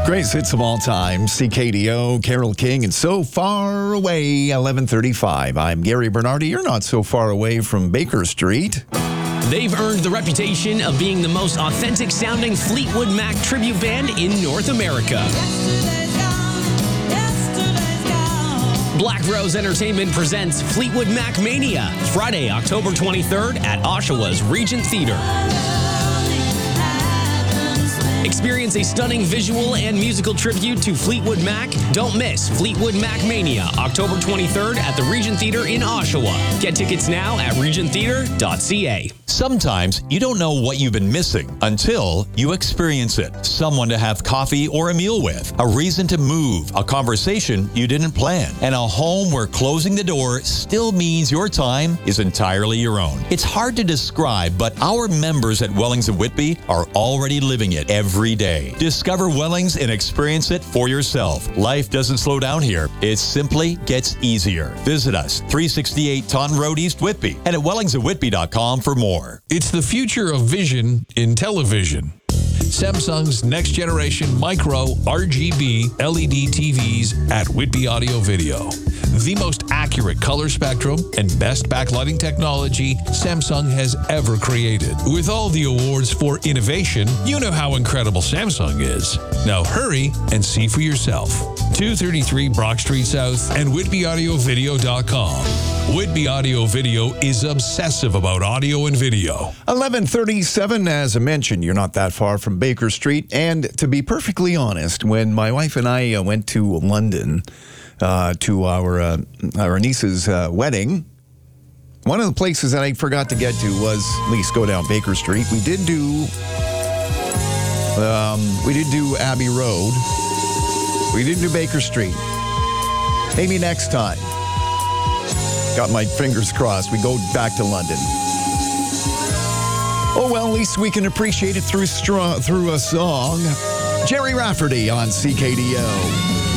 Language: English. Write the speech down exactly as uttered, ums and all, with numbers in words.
Greatest hits of all time, C K D O, Carole King, and So Far Away, eleven thirty-five. I'm Gary Bernardi. You're not so far away from Baker Street. They've earned the reputation of being the most authentic-sounding Fleetwood Mac tribute band in North America. Black Rose Entertainment presents Fleetwood Mac Mania, Friday, October twenty-third at Oshawa's Regent Theatre. Experience a stunning visual and musical tribute to Fleetwood Mac. Don't miss Fleetwood Mac Mania, October twenty-third at the Regent Theatre in Oshawa. Get tickets now at regent theatre dot c a. Sometimes you don't know what you've been missing until you experience it. Someone to have coffee or a meal with, a reason to move, a conversation you didn't plan, and a home where closing the door still means your time is entirely your own. It's hard to describe, but our members at Wellings and Whitby are already living it every day. Discover Wellings and experience it for yourself. Life doesn't slow down here. It simply gets easier. Visit us, three sixty-eight Taunton Road, East Whitby, and at wellings and whitby dot com for more. It's the future of vision in television. Samsung's next generation micro R G B L E D T Vs at Whitby Audio Video. The most accurate color spectrum and best backlighting technology Samsung has ever created. With all the awards for innovation, you know how incredible Samsung is. Now hurry and see for yourself. two thirty-three Brock Street South and whitby audio video dot com. Whitby Audio Video is obsessive about audio and video. eleven thirty-seven, as I mentioned, you're not that far from Baker Street. And to be perfectly honest, when my wife and I uh, went to London uh, to our, uh, our niece's uh, wedding, one of the places that I forgot to get to was at least go down Baker Street. We did do, um, we did do Abbey Road. We didn't do Baker Street. Maybe next time. Got my fingers crossed. We go back to London. Oh, well, at least we can appreciate it through, straw, through a song. Jerry Rafferty on C K D O.